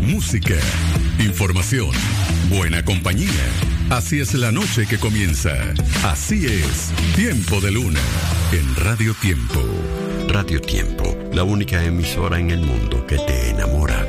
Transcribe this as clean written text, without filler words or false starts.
música, información, buena compañía. Así es la noche que comienza. Así es Tiempo de Luna en Radio Tiempo. Radio Tiempo, la única emisora en el mundo que te enamora